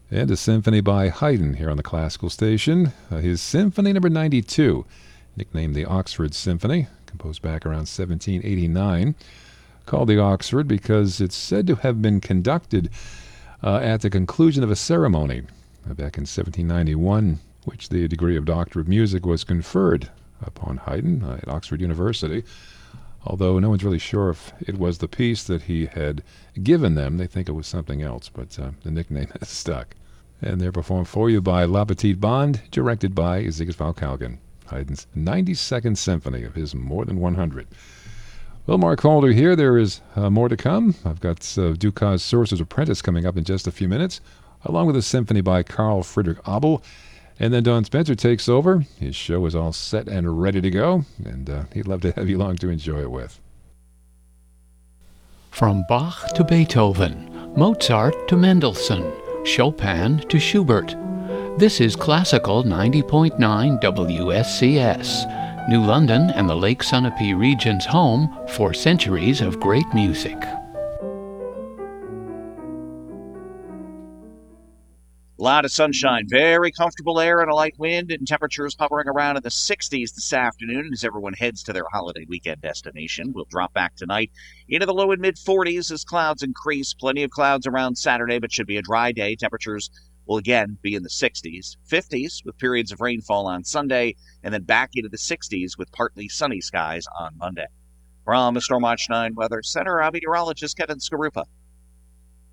And a symphony by Haydn here on the Classical Station. His Symphony Number 92, nicknamed the Oxford Symphony, composed back around 1789. Called the Oxford because it's said to have been conducted at the conclusion of a ceremony back in 1791, which the degree of Doctor of Music was conferred upon Haydn at Oxford University. Although no one's really sure if it was the piece that he had given them. They think it was something else, but the nickname has stuck. And they're performed for you by La Petite Bande, directed by Sigismund Kalgan, Haydn's 92nd Symphony of his more than 100. Well, Mark Holder here. There is more to come. I've got Dukas' Sorcerer's Apprentice coming up in just a few minutes, along with a symphony by Carl Friedrich Abel. And then Don Spencer takes over. His show is all set and ready to go, and he'd love to have you along to enjoy it with. From Bach to Beethoven, Mozart to Mendelssohn, Chopin to Schubert. This is Classical 90.9 WSCS, New London and the Lake Sunapee region's home for centuries of great music. A lot of sunshine, very comfortable air and a light wind, and temperatures hovering around in the 60s this afternoon as everyone heads to their holiday weekend destination. We'll drop back tonight into the low and mid-40s as clouds increase. Plenty of clouds around Saturday, but should be a dry day. Temperatures will again be in the 60s, 50s with periods of rainfall on Sunday, and then back into the 60s with partly sunny skies on Monday. From the Stormwatch 9 Weather Center, I'm meteorologist Kevin Skarupa.